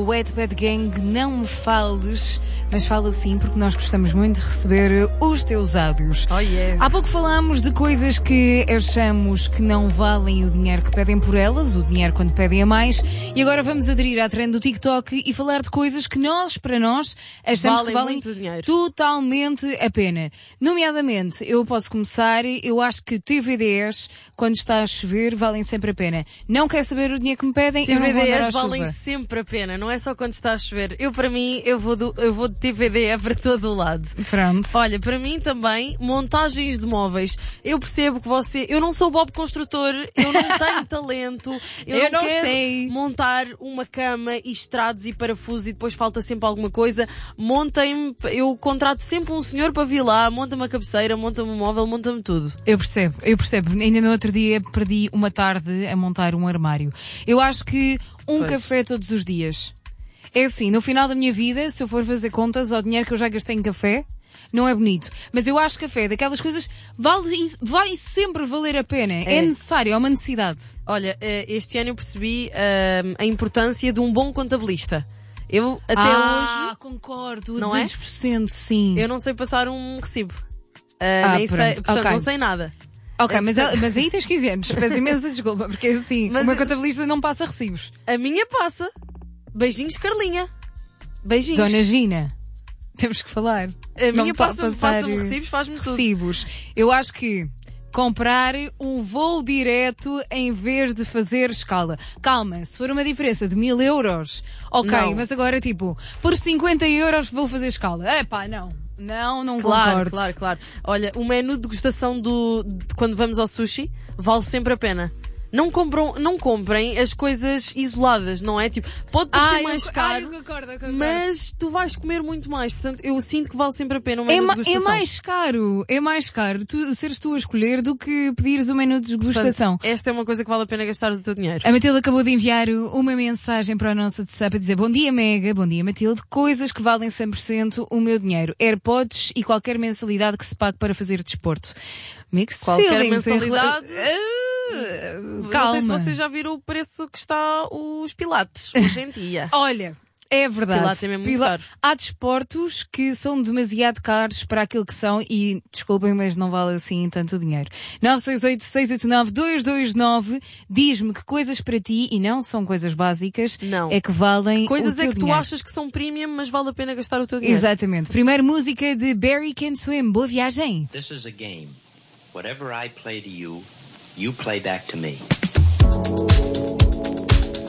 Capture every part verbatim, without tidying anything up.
Wet Bad Gang, não me fales, mas fala sim, porque nós gostamos muito de receber os teus áudios. Oh, yeah. Há pouco falámos de coisas que achamos que não valem o dinheiro que pedem por elas, o dinheiro quando pedem a mais, e agora vamos aderir à trend do TikTok e falar de coisas que nós, para nós, achamos valem que valem muito dinheiro. Totalmente a pena. Nomeadamente, eu posso começar, eu acho que T V Ds, quando está a chover, valem sempre a pena. Não quer saber o dinheiro que me pedem, eu não vou andar à T V Ds valem chuva. sempre a pena, não é só quando está a chover. Eu, para mim, eu vou, do, eu vou de T V D é para todo o lado. Pronto. Olha, para mim também, montagens de móveis. Eu percebo que você... Eu não sou Bob Construtor, eu não tenho talento, eu, Eu não, não quero sei. montar uma cama e estrados e parafusos e depois falta sempre alguma coisa. Montem-me, eu contrato sempre um senhor para vir lá, monta-me a cabeceira, monta-me o móvel, monta-me tudo. Eu percebo, eu percebo. Ainda no outro dia perdi uma tarde a montar um armário. Eu acho que um Pois. café todos os dias. É assim, no final da minha vida, se eu for fazer contas ao dinheiro que eu já gastei em café, não é bonito. Mas eu acho que café, daquelas coisas, vale, vai sempre valer a pena. É, É. necessário, é uma necessidade. Olha, eh, este ano eu percebi eh, a importância de um bom contabilista. Eu, até ah, hoje, concordo, não é? duzentos por cento sim. eu não sei passar um recibo. Eh, Ah, nem pronto, sei, portanto, ok. não sei nada. Ok, É, mas, portanto- mas aí tens quinze anos. Peço imensa desculpa, porque assim, Mas o meu eu- contabilista não passa recibos. A minha passa. Beijinhos, Carlinha. Beijinhos. Dona Gina, temos que falar. A Não minha tá a passa, passar, passa-me recibos, faz-me tudo. recibos. Eu acho que comprar um voo direto em vez de fazer escala. Calma, se for uma diferença de mil euros, ok, Não. mas agora tipo, por cinquenta euros vou fazer escala. Epá, não. Não, não Claro, concordo. claro, claro. Olha, o menu de degustação do, de quando vamos ao sushi vale sempre a pena. Não, compram, não comprem as coisas isoladas, não é? Tipo, pode parecer Ah, mais eu, caro, ah, eu concordo, eu concordo. mas tu vais comer muito mais. Portanto, eu sinto que vale sempre a pena o É, menu ma- de é degustação. mais caro, é mais caro tu, seres tu a escolher do que pedires o menu de Portanto, degustação. esta é uma coisa que vale a pena gastares o teu dinheiro. A Matilde acabou de enviar uma mensagem para o nosso WhatsApp a dizer: bom dia Mega, bom dia Matilde, coisas que valem cem por cento o meu dinheiro, AirPods e qualquer mensalidade que se pague para fazer desporto. Mixed Qualquer feelings em mensalidade. rela- Ah, Não calma. sei se você já viram o preço que está os pilates hoje em dia. Olha, é verdade. Pilates é mesmo muito caro. Há desportos que são demasiado caros para aquilo que são e, desculpem, mas não vale assim tanto dinheiro. nove seis oito, seis oito nove, dois dois nove, diz-me que coisas para ti, e não são coisas básicas, Não. é que valem Coisas o teu é que tu dinheiro. achas que são premium, mas vale a pena gastar o teu dinheiro. Exatamente. Primeiro música de Barry Can Swim. Boa viagem. This is a game. Whatever I play to you, you play back to me.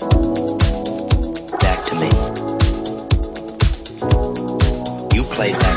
Back to me. You play back